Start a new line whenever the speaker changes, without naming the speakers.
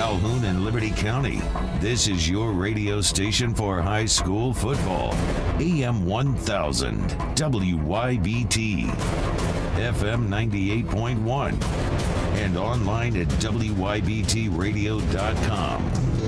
Calhoun and Liberty County. This is your radio station for high school football. AM 1000, WYBT, FM 98.1, and online at WYBTradio.com.